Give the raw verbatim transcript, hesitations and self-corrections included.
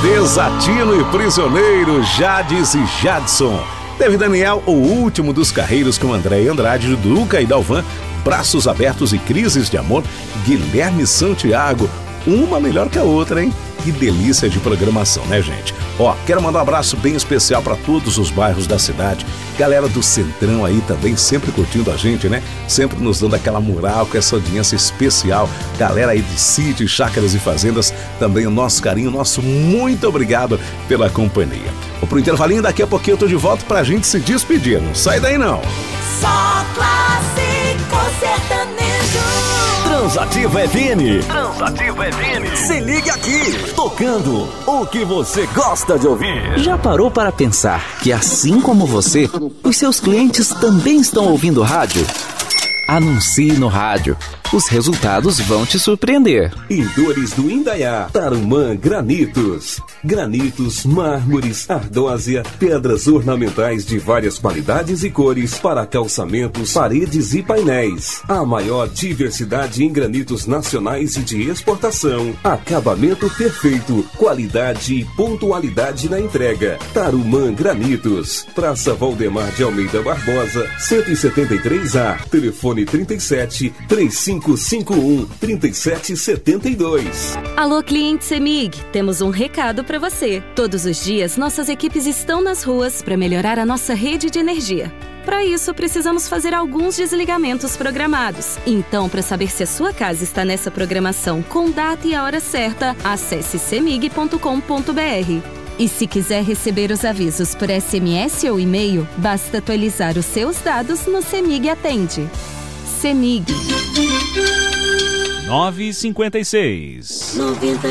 Desatino e Prisioneiro, Jades e Jadson. Teve Daniel, o último dos carreiros, com André Andrade, Duca e Dalvan, Braços Abertos e Crises de Amor, Guilherme Santiago. Uma melhor que a outra, hein? Que delícia de programação, né, gente? Ó, quero mandar um abraço bem especial para todos os bairros da cidade. Galera do Centrão aí também, sempre curtindo a gente, né? Sempre nos dando aquela moral, com essa audiência especial. Galera aí de sítio, chácaras e fazendas, também o nosso carinho, nosso muito obrigado pela companhia. Vou pro intervalinho, daqui a pouquinho eu tô de volta pra gente se despedir. Não sai daí, não. Só clássico sertanejo. Transativa F M. Transativa F M. Se ligue aqui, tocando o que você gosta de ouvir. Já parou para pensar que, assim como você, os seus clientes também estão ouvindo rádio? Anuncie no rádio. Os resultados vão te surpreender. Em Dores do Indaiá, Tarumã Granitos. Granitos, mármores, ardósia, pedras ornamentais de várias qualidades e cores para calçamentos, paredes e painéis. A maior diversidade em granitos nacionais e de exportação. Acabamento perfeito, qualidade e pontualidade na entrega. Tarumã Granitos. Praça Valdemar de Almeida Barbosa, cento e setenta e três A. Telefone trinta e sete, trinta e cinco cinquenta e um, trinta e sete setenta e dois. Alô, cliente CEMIG, temos um recado para você. Todos os dias, nossas equipes estão nas ruas para melhorar a nossa rede de energia. Para isso, precisamos fazer alguns desligamentos programados. Então, para saber se a sua casa está nessa programação com data e a hora certa, acesse cemig ponto com ponto br. E se quiser receber os avisos por S M S ou e-mail, basta atualizar os seus dados no CEMIG Atende. CEMIG. nove e cinquenta e seis.